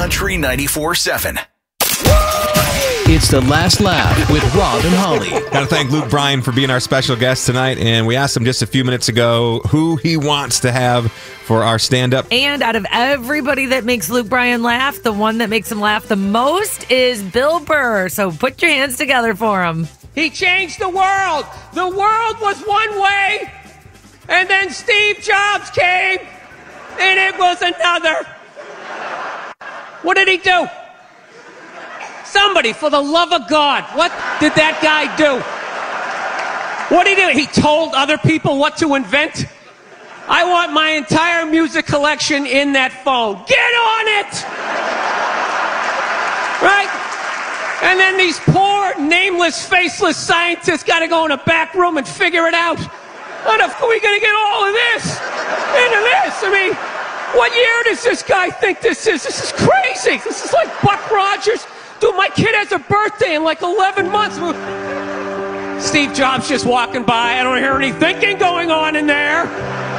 Country 94.7. It's The Last Laugh with Rob and Holly. Got to thank Luke Bryan for being our special guest tonight. And we asked him just a few minutes ago who he wants to have for our stand-up. And out of everybody that makes Luke Bryan laugh, the one that makes him laugh the most is Bill Burr. So put your hands together for him. He changed the world. The world was one way, and then Steve Jobs came, and it was another. What did he do? Somebody, for the love of God, what did that guy do? What did he do? He told other people what to invent? I want my entire music collection in that phone. Get on it! Right? And then these poor, nameless, faceless scientists got to go in a back room and figure it out. How the fuck are we going to get all of this into this? I mean, what year does this guy think this is? This is crazy. This is like Buck Rogers. Dude, my kid has a birthday in like 11 months. Steve Jobs just walking by. I don't hear any thinking going on in there.